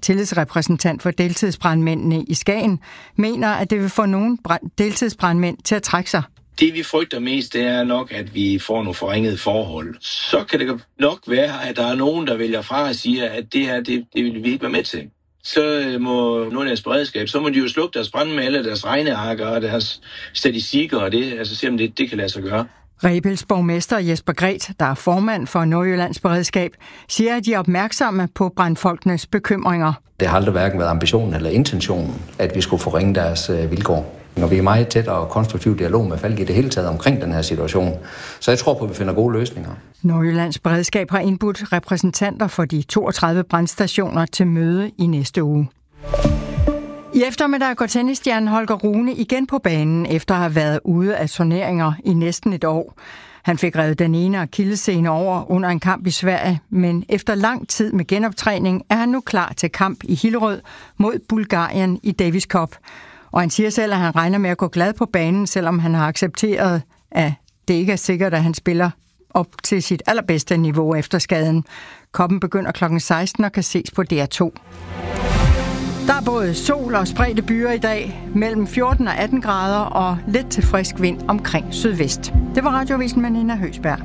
tillidsrepræsentant for deltidsbrandmændene i Skagen, mener, at det vil få nogle deltidsbrandmænd til at trække sig. Det vi frygter mest, det er nok, at vi får nogle forringede forhold. Så kan det nok være, at der er nogen, der vælger fra og siger, at det her, det vil vi ikke være med til. Så må nogle af deres beredskab, så må de jo slukke deres brand med alle deres regnearker og deres statistikker og det, altså se om det kan lade sig gøre. Rebels borgmester Jesper Gret, der er formand for Nordjyllands Beredskab, siger, at de er opmærksomme på brandfolkenes bekymringer. Det har aldrig hverken været ambitionen eller intentionen, at vi skulle forringe deres vilkår. Når vi er meget tæt og konstruktiv dialog med Falck i det hele taget omkring den her situation. Så jeg tror på, at vi finder gode løsninger. Nordjyllands Beredskab har indbudt repræsentanter for de 32 brandstationer til møde i næste uge. I eftermiddag går tennisstjernen Holger Rune igen på banen, efter at have været ude af turneringer i næsten et år. Han fik revet den ene akillessene over under en kamp i Sverige, men efter lang tid med genoptræning er han nu klar til kamp i Hillerød mod Bulgarien i Davis Cup. Og han siger selv, at han regner med at gå glad på banen, selvom han har accepteret, at det ikke er sikkert, at han spiller op til sit allerbedste niveau efter skaden. Koppen begynder kl. 16 og kan ses på DR2. Der er både sol og spredte byer i dag, mellem 14 og 18 grader og lidt til frisk vind omkring sydvest. Det var Radioavisen med Nina Høsberg.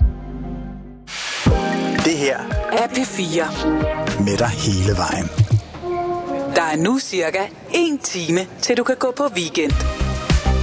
Det her er P4. Med dig hele vejen. Der er nu cirka 1 time, til du kan gå på weekend.